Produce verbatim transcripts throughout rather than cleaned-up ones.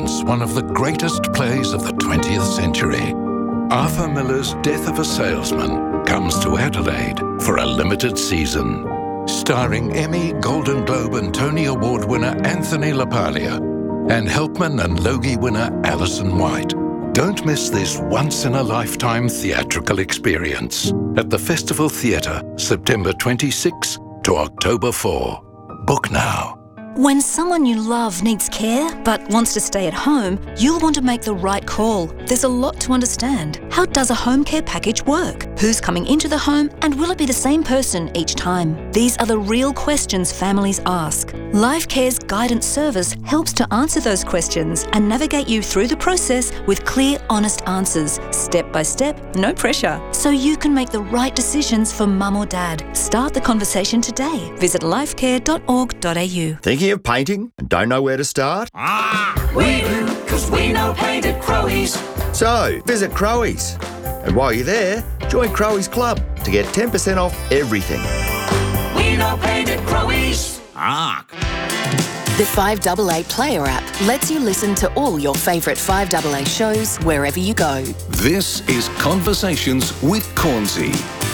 presents one of the greatest plays of the twentieth century. Arthur Miller's Death of a Salesman comes to Adelaide for a limited season. Starring Emmy, Golden Globe and Tony Award winner Anthony LaPaglia and Helpman and Logie winner Alison White. Don't miss this once-in-a-lifetime theatrical experience at the Festival Theatre, September twenty-sixth to October fourth. Book now. When someone you love needs care but wants to stay at home, you'll want to make the right call. There's a lot to understand. How does a home care package work? Who's coming into the home and will it be the same person each time? These are the real questions families ask. LifeCare's guidance service helps to answer those questions and navigate you through the process with clear, honest answers, step by step, no pressure, so you can make the right decisions for mum or dad. Start the conversation today. Visit lifecare dot org dot a u. Thinking of painting and don't know where to start? Ah, we do, because we know paint at Crowies. So, visit Crowies. And while you're there, join Crowies Club to get ten percent off everything. We know paint at Crowies. Ah. The five A A Player app lets you listen to all your favourite five A A shows wherever you go. This is Conversations with Cornsey.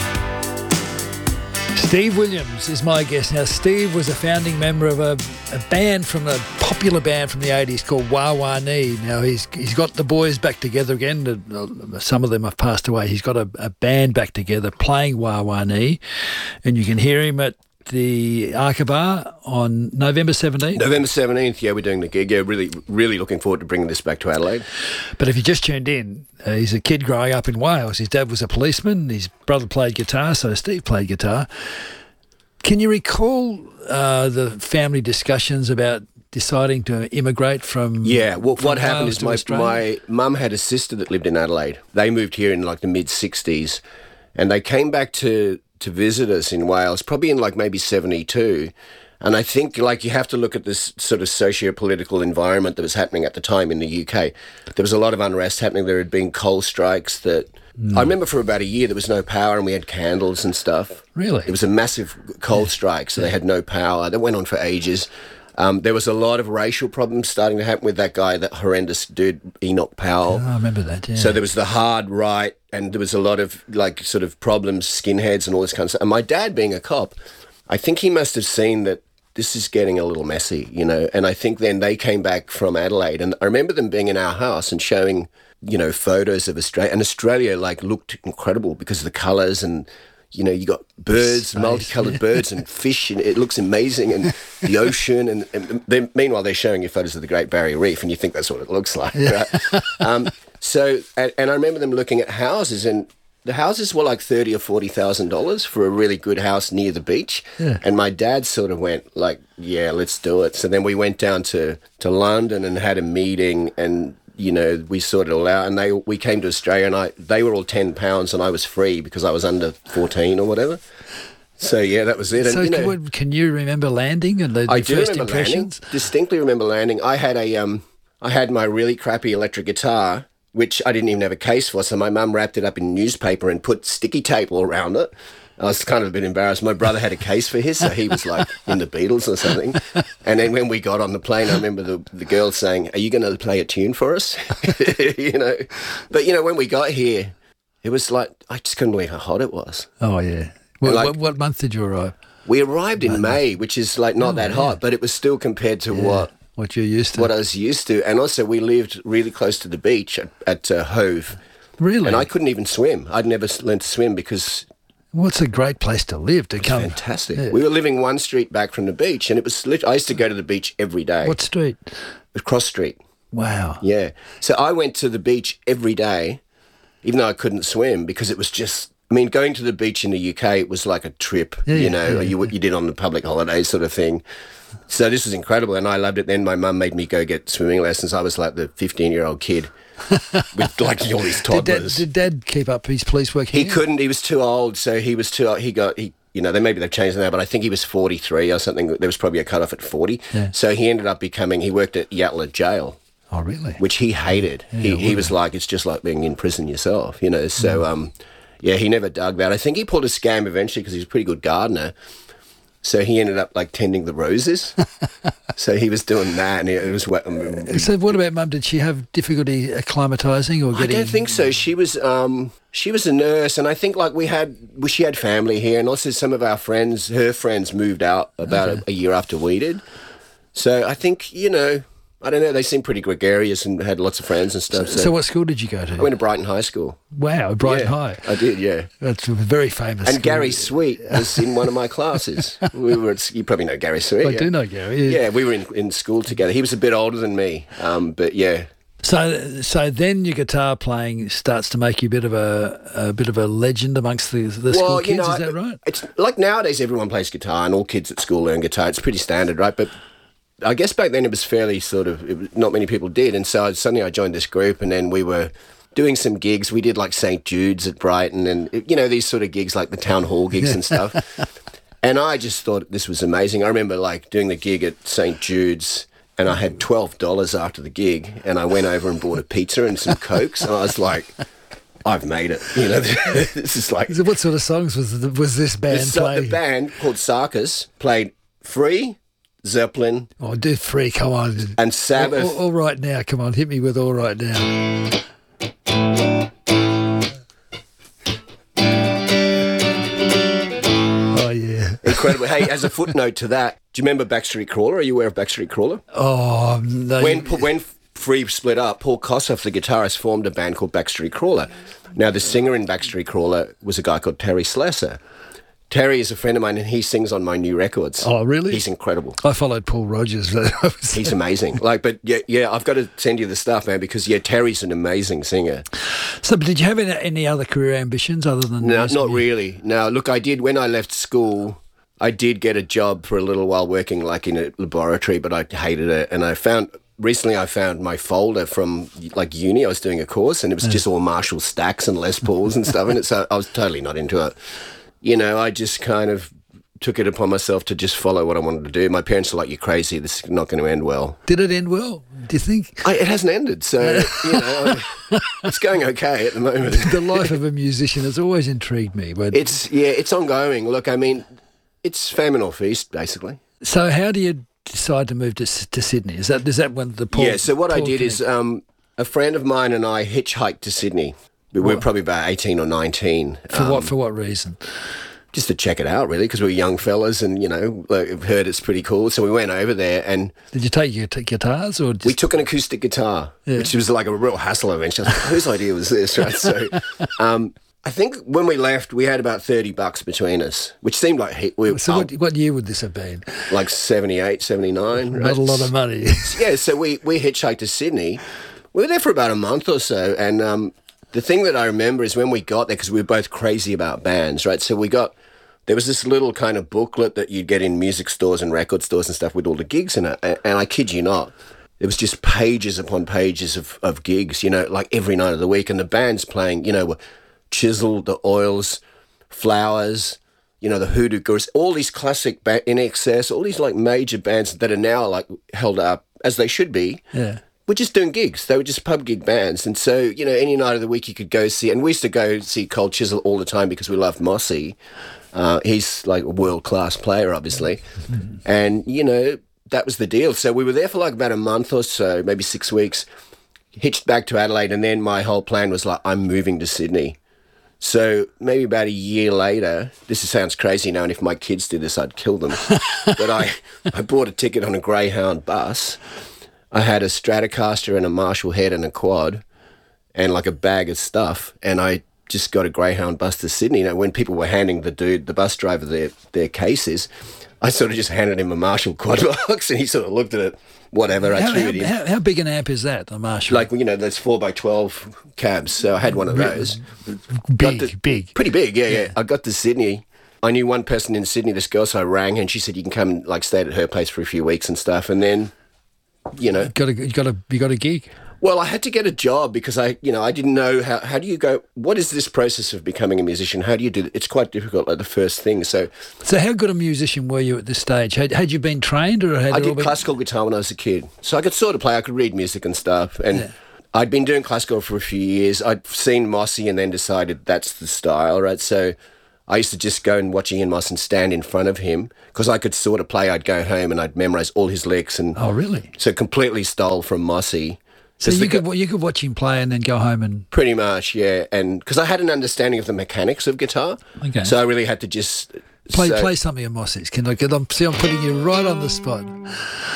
Steve Williams is my guest. Now, Steve was a founding member of a, a band from a popular band from the eighties called Wah Wah Nee. Now, he's he's got the boys back together again. Some of them have passed away. He's got a, a band back together playing Wah Wah Nee, and you can hear him at the Arkabar on November seventeenth. November seventeenth, yeah, we're doing the gig. Yeah, really, really looking forward to bringing this back to Adelaide. But if you just tuned in, uh, he's a kid growing up in Wales. His dad was a policeman. His brother played guitar, so Steve played guitar. Can you recall uh, the family discussions about deciding to immigrate from Yeah, well, from what happened Wales is to my, Australia? my mum had a sister that lived in Adelaide. They moved here in like the mid-sixties, and they came back to, to visit us in Wales, probably in like maybe seventy-two. And I think like you have to look at this sort of socio-political environment that was happening at the time in the U K. There was a lot of unrest happening. There had been coal strikes that... Mm. I remember for about a year there was no power and we had candles and stuff. Really? It was a massive coal strike, so yeah. They had no power. That went on for ages. Um, there was a lot of racial problems starting to happen with that guy, that horrendous dude, Enoch Powell. Oh, I remember that, yeah. So there was the hard right, and there was a lot of, like, sort of problems, skinheads and all this kind of stuff. And my dad, being a cop, I think he must have seen that this is getting a little messy, you know, and I think then they came back from Adelaide, and I remember them being in our house and showing, you know, photos of Australia, and Australia, like, looked incredible because of the colours and... You know, you got birds, Space, multicoloured yeah. birds and fish, and it looks amazing, and the ocean. And, and they, meanwhile, they're showing you photos of the Great Barrier Reef, and you think that's what it looks like, yeah. right? Um, so, and, and I remember them looking at houses, and the houses were like thirty or forty thousand dollars for a really good house near the beach. Yeah. And my dad sort of went like, "Yeah, let's do it." So then we went down to to London and had a meeting, and you know, we sorted it all out, and they we came to Australia, and I they were all ten pounds, and I was free because I was under fourteen or whatever. So yeah, that was it. So and, you know, can, can you remember landing and the, the I do first remember impressions? Landing, distinctly remember landing. I had a um, I had my really crappy electric guitar, which I didn't even have a case for. So my mum wrapped it up in newspaper and put sticky tape all around it. I was kind of a bit embarrassed. My brother had a case for his, so he was like in the Beatles or something. And then when we got on the plane, I remember the the girl saying, "Are you going to play a tune for us?" you know. But you know, when we got here, it was like I just couldn't believe how hot it was. Oh yeah. Well, like, what, what month did you arrive? We arrived in May, which is like not oh, that yeah. hot, but it was still compared to yeah. what what you're used to. What I was used to, and also we lived really close to the beach at, at uh, Hove. Really? And I couldn't even swim. I'd never learned to swim because. Well, it's a great place to live. To It's come, fantastic. Yeah. We were living one street back from the beach, and it was. Lit- I used to go to the beach every day. What street? Cross Street. Wow. Yeah. So I went to the beach every day, even though I couldn't swim, because it was just. I mean, going to the beach in the U K, it was like a trip. Yeah, you yeah, know, yeah, you what you did on the public holidays, sort of thing. So this was incredible, and I loved it. Then my mum made me go get swimming lessons. I was like the fifteen-year-old kid. with like all these toddlers. Did Dad, did Dad keep up his police work here? He couldn't. He was too old, so he was too. He got. He, you know, they maybe they've changed it now, but I think he was forty-three or something. There was probably a cut off at forty. Yeah. So he ended up becoming. He worked at Yatala Jail. Oh, really? Which he hated. Yeah, he he was like, it's just like being in prison yourself, you know. So, mm. um, yeah, he never dug that. I think he pulled a scam eventually because he's a pretty good gardener. So he ended up like tending the roses. So he was doing that, and it was. Um, so what about Mum? Did she have difficulty acclimatising or getting? I don't think so. She was um, she was a nurse, and I think like we had well, she had family here, and also some of our friends, her friends, moved out about okay. a, a year after we did. So I think you know. I don't know, they seemed pretty gregarious and had lots of friends and stuff. So, so, so what school did you go to? I went to Brighton High School. Wow, Brighton yeah, High. I did, yeah. That's a very famous And school. Gary Sweet was in one of my classes. We were at, you probably know Gary Sweet. I yeah. do know Gary. Yeah, yeah we were in, in school together. He was a bit older than me, um, but yeah. So, so then your guitar playing starts to make you a bit of a, a bit of a legend amongst the, the school well, kids. You know, is that right? It's like nowadays everyone plays guitar, and all kids at school learn guitar. It's pretty standard, right? But I guess back then it was fairly sort of, it was, not many people did. And so suddenly I joined this group, and then we were doing some gigs. We did like Saint Jude's at Brighton, and, you know, these sort of gigs like the town hall gigs and stuff. And I just thought this was amazing. I remember like doing the gig at Saint Jude's, and I had twelve dollars after the gig, and I went over and bought a pizza and some Cokes, and I was like, I've made it. You know, this is like... So what sort of songs was, the, was this band this, playing? Uh, the band called Sarkis played Free, Zeppelin. Oh, do Free, come on. And Sabbath. All, all, all Right Now, come on, hit me with All Right Now. Oh, yeah. Incredible. Hey, as a footnote to that, do you remember Backstreet Crawler? Are you aware of Backstreet Crawler? Oh, no. When, when Free split up, Paul Kossoff, the guitarist, formed a band called Backstreet Crawler. Now, the singer in Backstreet Crawler was a guy called Terry Slessor. Terry is a friend of mine, and he sings on my new records. Oh, really? He's incredible. I followed Paul Rogers. He's amazing. Like, but yeah, yeah, I've got to send you the stuff, man, because yeah, Terry's an amazing singer. So, but did you have any, any other career ambitions other than? No, not really. No, look, I did when I left school. I did get a job for a little while working like in a laboratory, but I hated it, and I found. Recently, I found my folder from like uni. I was doing a course, and it was yeah. just all Marshall Stacks and Les Pauls and stuff in it. So I was totally not into it. You know, I just kind of took it upon myself to just follow what I wanted to do. My parents were like, "You're crazy. This is not going to end well." Did it end well? Do you think? I, it hasn't ended, so you know, it's going okay at the moment. The life of a musician has always intrigued me, but it's yeah, it's ongoing. Look, I mean, it's famine or feast, basically. So, how do you decide to move to to Sydney? Is that is that when the Paul, yeah? So what Paul I did connect? is um, a friend of mine and I hitchhiked to Sydney. We were probably about eighteen or nineteen. For um, what? For what reason? Just to check it out, really, because we were young fellas, and you know, like, heard it's pretty cool. So we went over there, and did you take your t- guitars or just... we took an acoustic guitar, yeah. which was like a real hassle eventually. I was like, whose idea was this, right? So, um, I think when we left, we had about thirty bucks between us, which seemed like he, we. So what, what year would this have been? Like seventy-eight, seventy-nine. Not right? a lot of money. Yeah, so we we hitchhiked to Sydney. We were there for about a month or so, and um, the thing that I remember is when we got there, because we were both crazy about bands, right? So we got. There was this little kind of booklet that you'd get in music stores and record stores and stuff with all the gigs in it. And, and I kid you not, it was just pages upon pages of, of gigs, you know, like every night of the week. And the bands playing, you know, were Chisel, The Oils, Flowers, you know, the Hoodoo Gurus, all these classic, ba- In Excess, all these like major bands that are now like held up as they should be. Yeah. We're just doing gigs. They were just pub gig bands. And so, you know, any night of the week you could go see, and we used to go see Cold Chisel all the time because we loved Mossy. Uh, he's like a world-class player, obviously. Mm-hmm. And, you know, that was the deal. So we were there for like about a month or so, maybe six weeks, hitched back to Adelaide, and then my whole plan was like, I'm moving to Sydney. So maybe about a year later, this sounds crazy now, and if my kids did this, I'd kill them. But I, I bought a ticket on a Greyhound bus. I had a Stratocaster and a Marshall head and a quad and like a bag of stuff, and I just got a Greyhound bus to Sydney. You know, when people were handing the dude, the bus driver, their their cases, I sort of just handed him a Marshall quad box, and he sort of looked at it, whatever. I How, threw how, it in. how, how big an amp is that, the Marshall? Like, you know, those four by twelve cabs. So I had one of those. Big, to, big. Pretty big, yeah, yeah, Yeah. I got to Sydney. I knew one person in Sydney, this girl, so I rang her, and she said, you can come and like stay at her place for a few weeks and stuff. And then, you know. You got a, you got a, you got a gig? Well, I had to get a job because I, you know, I didn't know how, how do you go, what is this process of becoming a musician? How do you do it? It's quite difficult, like the first thing. So So how good a musician were you at this stage? Had, had you been trained or had I it all did been... classical guitar when I was a kid. So I could sort of play, I could read music and stuff. And Yeah. I'd been doing classical for a few years. I'd seen Mossy and then decided that's the style, right? So I used to just go and watch Ian Moss and stand in front of him because I could sort of play. I'd go home and I'd memorise all his licks. And Oh, really? so completely stole from Mossy. So 'Cause you the could gu- you could watch him play and then go home and Pretty much, yeah. And because I had an understanding of the mechanics of guitar. Okay. So I really had to just... play so- play something of Mossy's. Can I get? I'm see, I'm putting you right on the spot.